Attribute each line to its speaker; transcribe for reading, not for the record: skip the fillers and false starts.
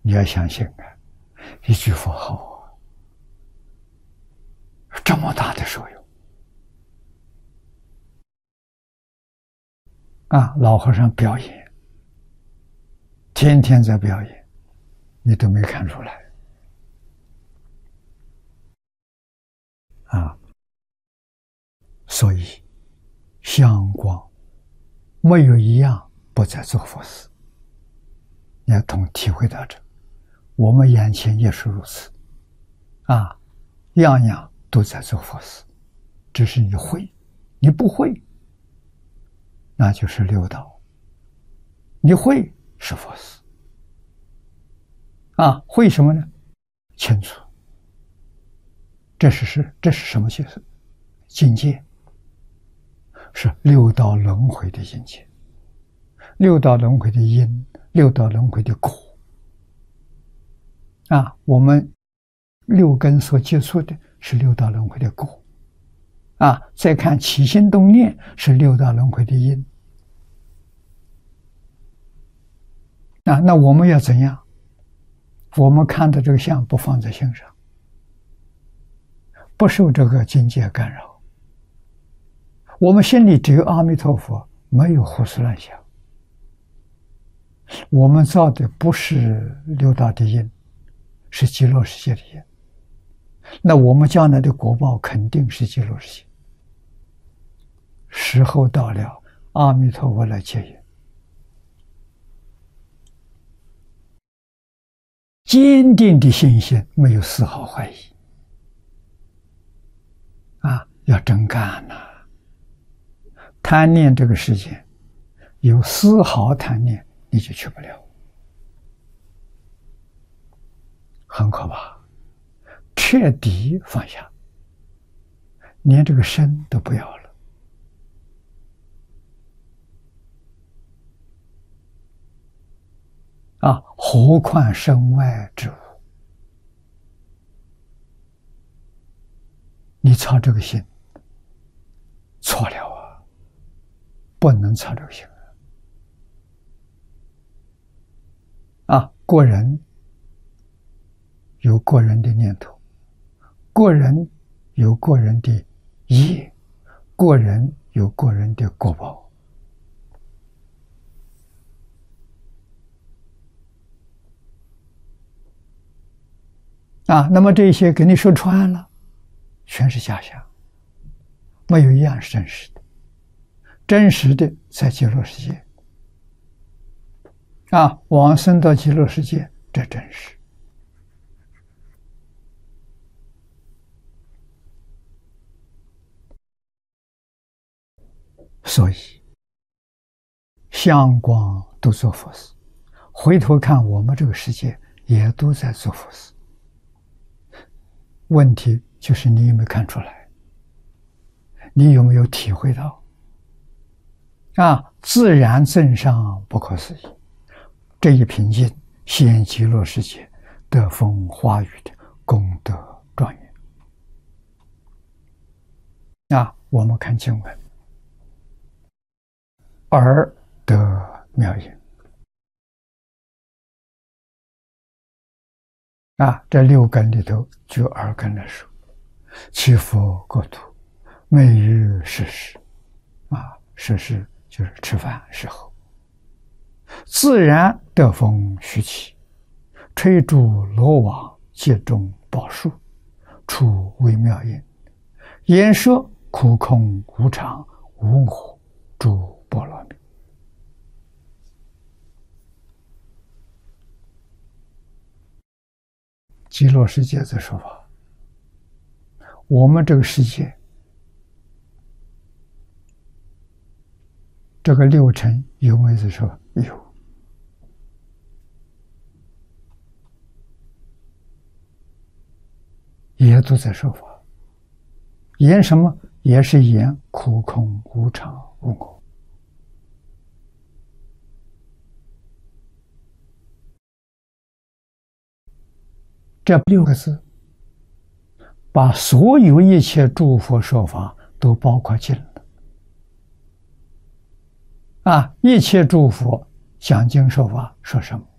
Speaker 1: 你要相信啊，一句佛号这么大的作用啊！老和尚表演，天天在表演，你都没看出来啊！所以香光没有一样不在做佛事，你要体会到这，我们眼前也是如此啊，样样都在做佛事，只是你会，你不会，那就是六道。你会是佛事啊，会什么呢？清楚，这是什么境界？是六道轮回的境界，六道轮回的因，六道轮回的果啊，我们六根所接触的是六道轮回的果啊，再看起心动念是六道轮回的因啊，那我们要怎样？我们看到这个相不放在心上，不受这个境界干扰，我们心里只有阿弥陀佛，没有胡思乱想，我们造的不是六道的因，是极乐世界的因，那我们将来的果报肯定是极乐世界。时候到了，阿弥陀佛来接引，坚定的信心，没有丝毫怀疑啊！要真干呐！贪念这个世界，有丝毫贪念，你就去不了，很可怕。彻底放下，连这个身都不要了啊！何况身外之物？你操这个心，错了啊！不能操这个心啊！过人有过人的念头，过人有过人的业，过人有过人的果报啊！那么这些给你说穿了，全是假象，没有一样是真实的。真实的在极乐世界啊，往生到极乐世界，这真实。所以相光都做佛事，回头看我们这个世界也都在做佛事。问题就是你有没有看出来，你有没有体会到啊？自然正上不可思议，这一品经显极乐世界得风花雨的功德庄严啊！我们看经文，耳得妙音啊，这六根里头就耳根来说，其佛国土，美于时时啊，时时就是吃饭时候，自然得风徐起，吹竹罗网，界中宝树，出微妙音，言说苦空无常无我，诸波罗蜜。极乐世界的说法，我们这个世界这个六尘有没有在说？有。也都在说法，言什么？也是言苦空无常无我。这六个字把所有一切诸佛说法都包括进了啊！一切诸佛讲经说法说什么？